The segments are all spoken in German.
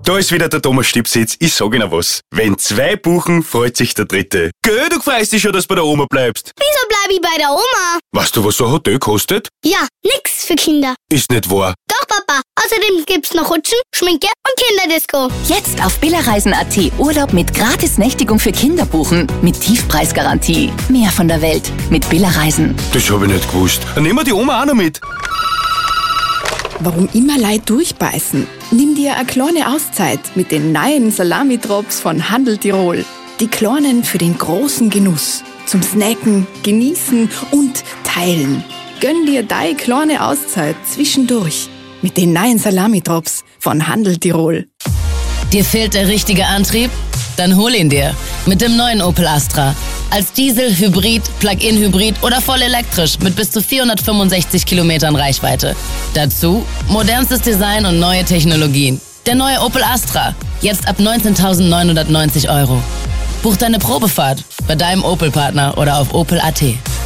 Da ist wieder der Thomas Stipsitz. Ich sag Ihnen was. Wenn 2 buchen, freut sich der dritte. Gell, du freust dich schon, dass du bei der Oma bleibst. Wieso bleib ich bei der Oma? Weißt du, was so ein Hotel kostet? Ja, nix für Kinder. Ist nicht wahr. Doch, Papa. Außerdem gibt's noch Rutschen, Schminke und Kinderdisco. Jetzt auf billerreisen.at Urlaub mit Gratis-Nächtigung für Kinder buchen. Mit Tiefpreisgarantie. Mehr von der Welt mit Billerreisen. Das hab ich nicht gewusst. Dann nehmen wir die Oma auch noch mit. Warum immer Leute durchbeißen? Nimm dir eine kleine Auszeit mit den neuen Salami-Drops von Handel Tirol. Die kleinen für den großen Genuss. Zum Snacken, Genießen und Teilen. Gönn dir deine kleine Auszeit zwischendurch mit den neuen Salami-Drops von Handel Tirol. Dir fehlt der richtige Antrieb? Dann hol ihn dir mit dem neuen Opel Astra. Als Diesel, Hybrid, Plug-in-Hybrid oder voll elektrisch mit bis zu 465 Kilometern Reichweite. Dazu modernstes Design und neue Technologien. Der neue Opel Astra, jetzt ab 19.990 €. Buch deine Probefahrt bei deinem Opel-Partner oder auf opel.at.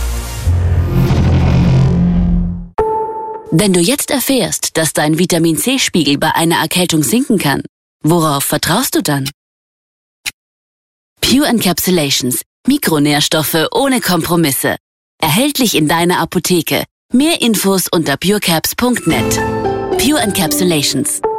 Wenn du jetzt erfährst, dass dein Vitamin-C-Spiegel bei einer Erkältung sinken kann, worauf vertraust du dann? Pure Encapsulations. Mikronährstoffe ohne Kompromisse. Erhältlich in deiner Apotheke. Mehr Infos unter purecaps.net. Pure Encapsulations.